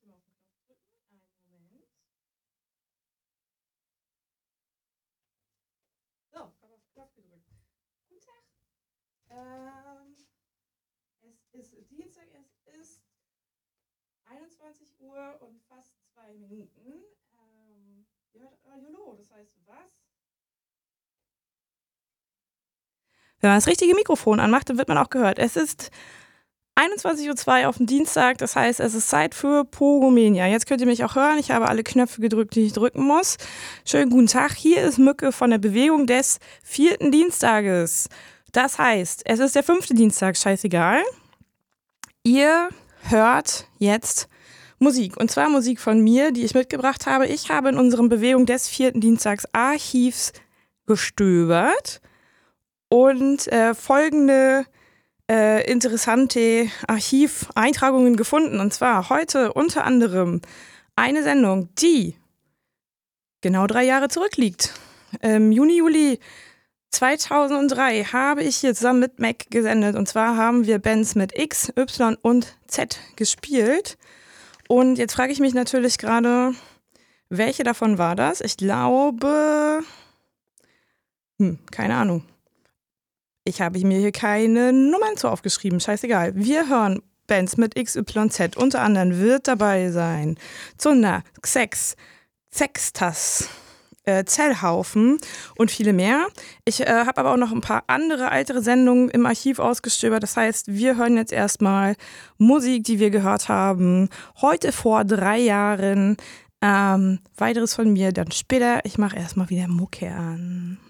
So, habe auf den Knopf gedrückt. Guten Tag. Es ist Dienstag, es ist 21 Uhr und fast 2 Minuten. Ihr hört Radio, das heißt was? Wenn man das richtige Mikrofon anmacht, dann wird man auch gehört. Es ist 21:02 Uhr auf dem Dienstag, das heißt, es ist Zeit für Pogomenia. Jetzt könnt ihr mich auch hören, ich habe alle Knöpfe gedrückt, die ich drücken muss. Schönen guten Tag, hier ist Mücke von der Bewegung des 4. Dienstages. Das heißt, es ist der 5. Dienstag, scheißegal. Ihr hört jetzt Musik, und zwar Musik von mir, die ich mitgebracht habe. Ich habe in unserem Bewegung des 4. Dienstags Archivs gestöbert und folgende interessante Archiveintragungen gefunden. Und zwar heute unter anderem eine Sendung, die genau 3 Jahre zurückliegt. Im Juni, 2003 habe ich hier zusammen mit Mac gesendet. Und zwar haben wir Bands mit X, Y und Z gespielt. Und jetzt frage ich mich natürlich gerade, welche davon war das? Ich glaube, keine Ahnung. Ich habe mir hier keine Nummern zu aufgeschrieben, scheißegal. Wir hören Bands mit XYZ. Unter anderem wird dabei sein Zunder, Xex, Sextas, Zellhaufen und viele mehr. Ich habe aber auch noch ein paar andere ältere Sendungen im Archiv ausgestöbert. Das heißt, wir hören jetzt erstmal Musik, die wir gehört haben. Heute vor 3 Jahren. Weiteres von mir dann später. Ich mache erstmal wieder Mucke an.